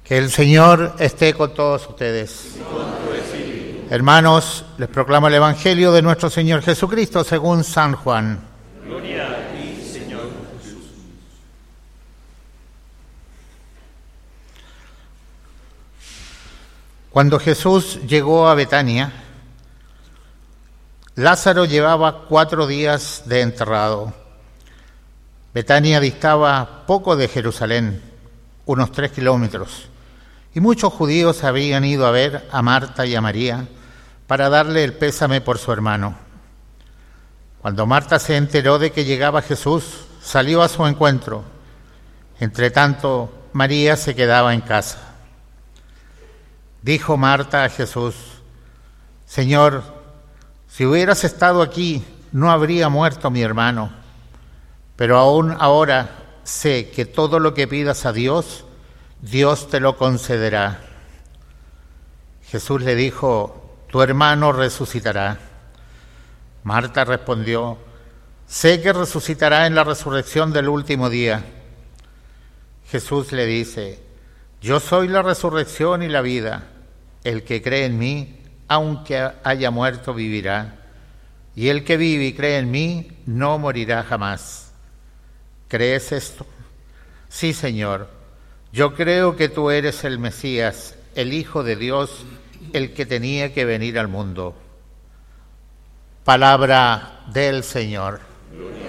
Que el Señor esté con todos ustedes. Hermanos, les proclamo el Evangelio de nuestro Señor Jesucristo según San Juan. Gloria a ti, Señor Jesús. Cuando Jesús llegó a Betania, Lázaro llevaba 4 días de enterrado. Betania distaba poco de Jerusalén, unos 3 kilómetros, y muchos judíos habían ido a ver a Marta y a María para darle el pésame por su hermano. Cuando Marta se enteró de que llegaba Jesús, salió a su encuentro. Entretanto, María se quedaba en casa. Dijo Marta a Jesús: Señor, si hubieras estado aquí, no habría muerto mi hermano. Pero aún ahora sé que todo lo que pidas a Dios, Dios te lo concederá. Jesús le dijo: tu hermano resucitará. Marta respondió: sé que resucitará en la resurrección del último día. Jesús le dice: yo soy la resurrección y la vida. El que cree en mí, aunque haya muerto, vivirá. Y el que vive y cree en mí, no morirá jamás. ¿Crees esto? Sí, Señor. Yo creo que tú eres el Mesías, el Hijo de Dios, el que tenía que venir al mundo. Palabra del Señor. Gloria